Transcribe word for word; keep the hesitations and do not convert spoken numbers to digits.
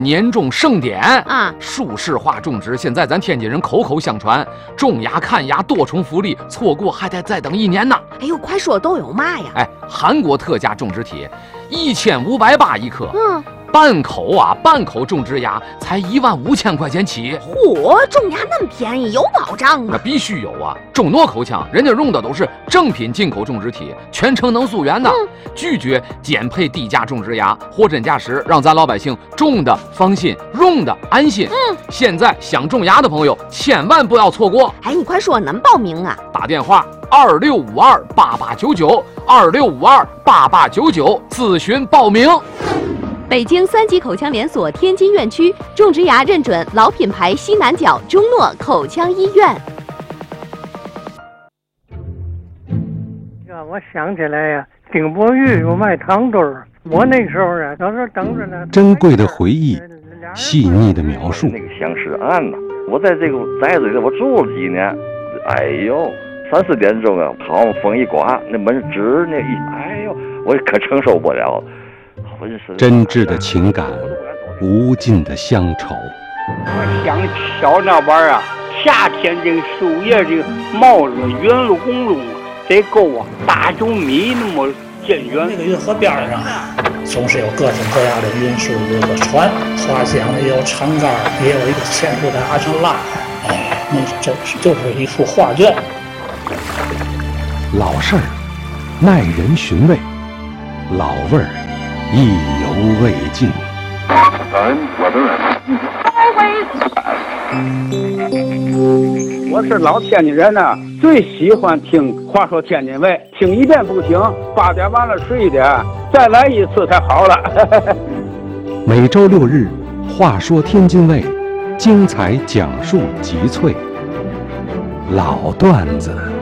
年种盛典啊， 术士化种植，现在咱天津人口口相传，种牙看牙多重福利，错过还得再等一年呢。 哎呦，快说都有嘛呀？ 哎，韩国特价种植体，一千五百八一颗。 嗯。 半口啊，半口种植牙才一万五千块钱起。 嚯，种牙那么便宜，有保障吗？ 那必须有啊！种糯口腔，人家用的都是正品进口种植体，全程能溯源的，嗯、拒绝减配低价种植牙，货真价实，让咱老百姓种的放心，用的安心。 嗯， 现在想种牙的朋友，千万不要错过。 哎，你快说，能报名啊？ 打电话二六五二八八九九，二六五二八八九九咨询报名。 北京三级口腔连锁天津院区种植牙认准老品牌西南角中诺口腔医院。 我想起来呀，丁伯玉有卖糖墩儿，我那时候啊，到这等着呢。 珍贵的回忆，细腻的描述。 那个相识案呢，我在这个宅子里我住了几年，哎呦，三四点钟啊，好风一刮，那门直那一，哎呦，我可承受不了。 真挚的情感，无尽的乡愁。 我想瞧那玩意儿啊，夏天这个树叶这个帽子云路公路得够啊，大九米那么近远。 那个运河边上总是有各种各样的运输，有个船，划桨也有长杆，也有一个前头的阿成拉，哎，那真是就是一幅画卷。 老事儿，耐人寻味，老味儿。意犹未尽。 我是老天津人呢、啊，最喜欢听《话说天津卫》，听一遍不行，八点完了睡一点，再来一次才好了。 每周六日，《话说天津卫》，精彩讲述集萃，老段子。